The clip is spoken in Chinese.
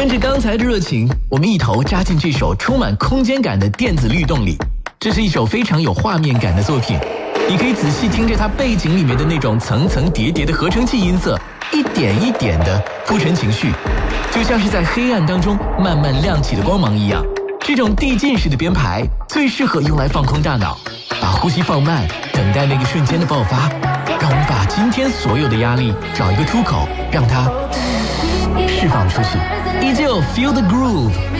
跟着刚才的热情，我们一头扎进这首充满空间感的电子律动里。这是一首非常有画面感的作品，你可以仔细听着它背景里面的那种层层叠叠的合成器音色，一点一点的铺陈情绪，就像是在黑暗当中慢慢亮起的光芒一样。这种递进式的编排最适合用来放空大脑，把呼吸放慢，等待那个瞬间的爆发。让我们把今天所有的压力找一个出口，让它释放出去。依旧 Feel the Groove，